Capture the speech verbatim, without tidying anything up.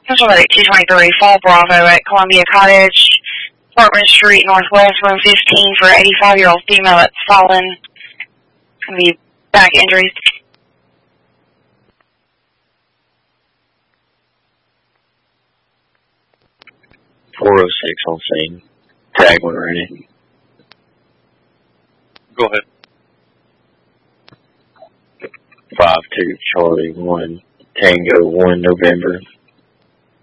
Central Medic two twenty-three, Fall Bravo at Columbia Cottage, Apartment Street, Northwest, room fifteen for eighty-five-year-old female that's fallen. Going to be back injuries. four oh six on scene. Tag when ready. Go ahead. five two Charlie one Tango one November.